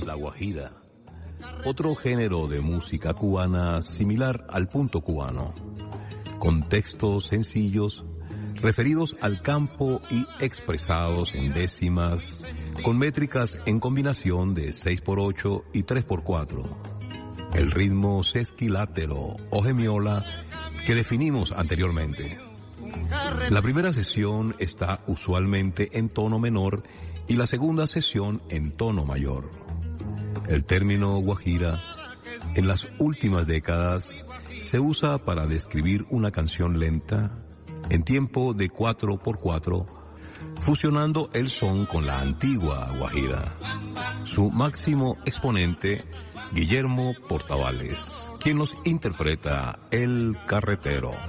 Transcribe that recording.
La guajira, otro género de música cubana similar al punto cubano, con textos sencillos, referidos al campo y expresados en décimas, con métricas en combinación de 6x8 y 3x4. El ritmo sesquilátero o gemiola que definimos anteriormente. La primera sesión está usualmente en tono menor y la segunda sesión en tono mayor. El término guajira en las últimas décadas se usa para describir una canción lenta en tiempo de 4x4, fusionando el son con la antigua guajira. Su máximo exponente, Guillermo Portavales, quien nos interpreta El Carretero.